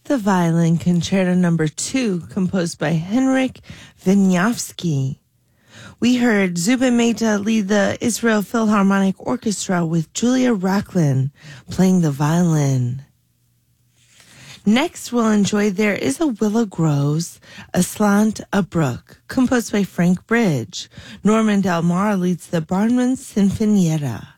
the Violin Concerto No. 2, composed by Henryk Wieniawski. We heard Zubin Mehta lead the Israel Philharmonic Orchestra with Julia Rachlin playing the violin. Next, we'll enjoy There Is a Willow Grows, Aslant a Brook, composed by Frank Bridge. Norman Del Mar leads the Barnum Sinfonietta.